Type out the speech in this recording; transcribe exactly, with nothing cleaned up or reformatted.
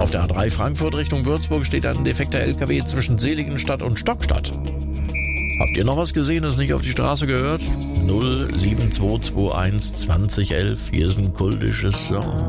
Auf der A drei Frankfurt Richtung Würzburg steht ein defekter L K W zwischen Seligenstadt und Stockstadt. Habt ihr noch was gesehen, das nicht auf die Straße gehört? null sieben zwei zwei eins zwanzig elf, hier ist ein kultisches Song.